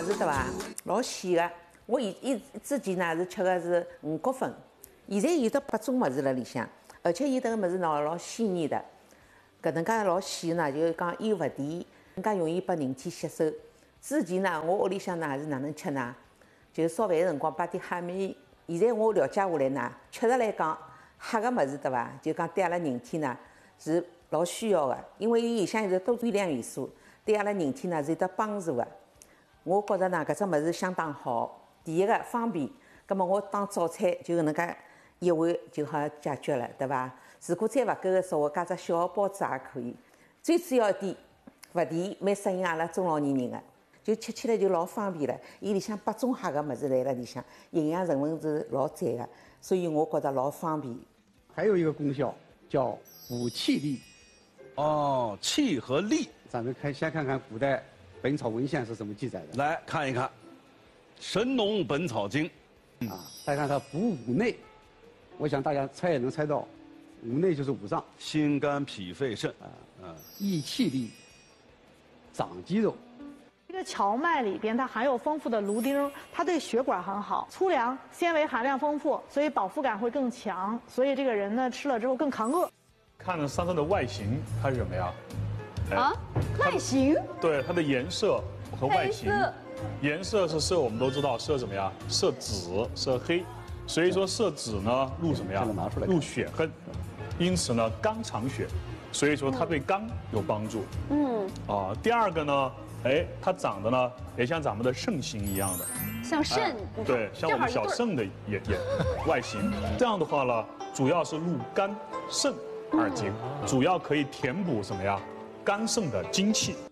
子对伐？老鲜个。我之前呢是吃的是五谷粉，现在有得8种物事辣里向，而且有得个物事呢老鲜艳的，搿能介老鲜呢，就是讲又勿甜，更加容易拨人体吸收。之前呢，我屋里向呢是哪能吃呢？就是烧饭的辰光摆点黑米。现在我了解下来呢，确实来讲，黑个物事对伐？就讲对阿拉人体呢是老需要的，因为伊里向有多微量元素，对阿拉人体呢是有得帮助的。我觉着呢，搿只物事相当好。第一个方便，葛末我当早餐就搿能介一碗就好解决了，对伐？如果再勿够个说，我加只小个包子也可以。最主要一点，勿甜，蛮适应阿拉中老年人个。就吃起来就老方便了，伊里向8种黑个物事来了里向，营养成分是老赞个，所以我觉得老方便。 还有一个功效叫补气力。 哦，气和力。 咱们先看看古代《本草文献》是怎么记载的。 来看一看，《神农本草经》。 再看它补五内，我想大家猜也能猜到，五内就是五脏， 心肝脾肺肾益气力，长肌肉。 这个荞麦里边它含有丰富的芦丁，它对血管很好，粗粮，纤维含量丰富，所以饱腹感会更强，所以这个人呢吃了之后更抗饿。 看着桑葚的外形，它是什么呀？ 外形？ 对，它的颜色和外形。颜色是色，我们都知道色什么呀？色紫、色黑，所以说色紫呢入什么呀？入血分，因此呢肝藏血，所以说它对肝有帮助。第二个呢，它长得呢也像咱们的肾形一样的， 像肾， 对，像我们小肾的也外形。这样的话呢，主要是入肝、肾2经，主要可以填补什么呀？肝肾的精气。